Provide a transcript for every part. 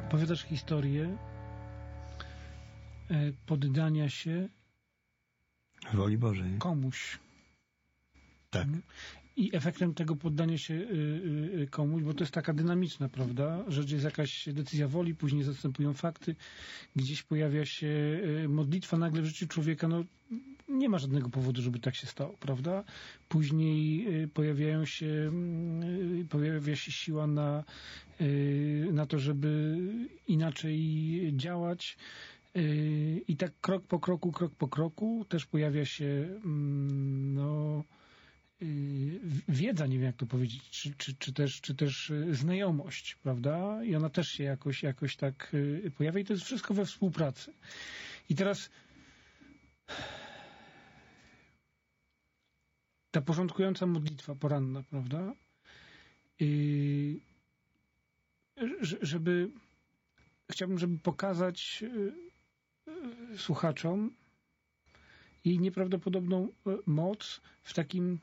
Opowiadasz historię poddania się woli Bożej komuś. Tak. I efektem tego poddania się komuś, bo to jest taka dynamiczna, prawda? Rzecz jest jakaś decyzja woli, później zastępują fakty, gdzieś pojawia się modlitwa, nagle w życiu człowieka, no nie ma żadnego powodu, żeby tak się stało, prawda? Później pojawia się siła na to, żeby inaczej działać. I tak krok po kroku też pojawia się wiedza, nie wiem jak to powiedzieć, czy też znajomość, prawda? I ona też się jakoś tak pojawia i to jest wszystko we współpracy. I teraz ta porządkująca modlitwa poranna, prawda? Chciałbym, żeby pokazać słuchaczom jej nieprawdopodobną moc w takim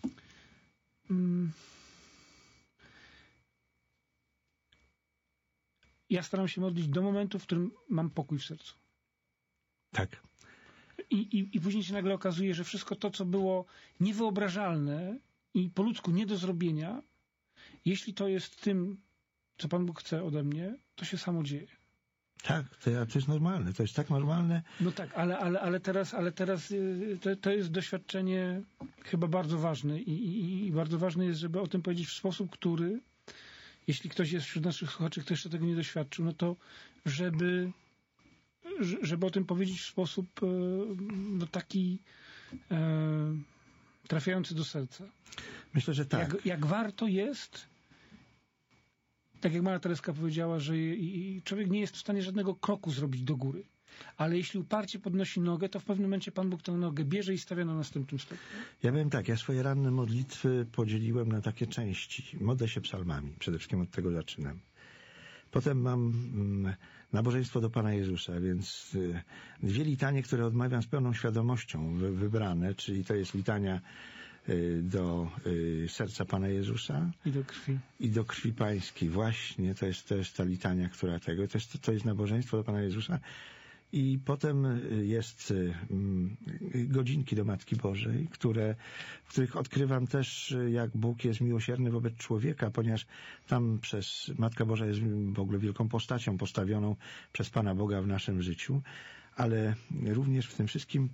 ja staram się modlić do momentu, w którym mam pokój w sercu. Tak. I później się nagle okazuje, że wszystko to, co było niewyobrażalne i po ludzku nie do zrobienia, jeśli to jest tym, co Pan Bóg chce ode mnie, to się samo dzieje. Tak, to jest normalne, to jest tak normalne. No tak, ale teraz to jest doświadczenie chyba bardzo ważne i bardzo ważne jest, żeby o tym powiedzieć w sposób, który, jeśli ktoś jest wśród naszych słuchaczy, kto jeszcze tego nie doświadczył, no to żeby o tym powiedzieć w sposób taki trafiający do serca. Myślę, że tak. Jak warto jest, tak jak Maria Tereska powiedziała, że człowiek nie jest w stanie żadnego kroku zrobić do góry. Ale jeśli uparcie podnosi nogę, to w pewnym momencie Pan Bóg tę nogę bierze i stawia na następnym stopniu. Ja powiem tak, ja swoje ranne modlitwy podzieliłem na takie części. Modlę się psalmami, przede wszystkim od tego zaczynam. Potem mam nabożeństwo do Pana Jezusa, więc dwie litanie, które odmawiam z pełną świadomością wybrane, czyli to jest litania do serca Pana Jezusa i do krwi Pańskiej. Właśnie to jest ta litania, która to jest nabożeństwo do Pana Jezusa. I potem jest godzinki do Matki Bożej, w których odkrywam też, jak Bóg jest miłosierny wobec człowieka, ponieważ tam Matka Boża jest w ogóle wielką postacią postawioną przez Pana Boga w naszym życiu, ale również w tym wszystkim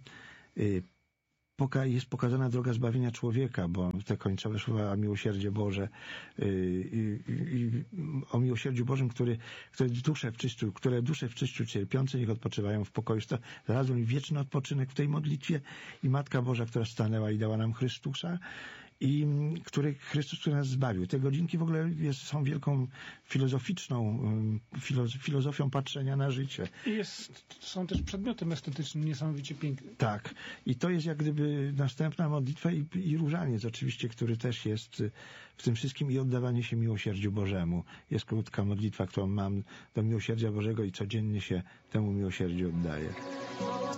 jest pokazana droga zbawienia człowieka, bo te końcowe słowa o miłosierdzie Boże o miłosierdziu Bożym, które dusze w czyściu cierpiące niech odpoczywają w pokoju. Znalazłem wieczny odpoczynek w tej modlitwie i Matka Boża, która stanęła i dała nam Chrystusa i Chrystus, który nas zbawił. Te godzinki w ogóle są wielką filozofią patrzenia na życie. Są też przedmiotem estetycznym niesamowicie pięknym. Tak. I to jest jak gdyby następna modlitwa i różaniec oczywiście, który też jest w tym wszystkim i oddawanie się miłosierdziu Bożemu. Jest krótka modlitwa, którą mam do miłosierdzia Bożego i codziennie się temu miłosierdziu oddaję.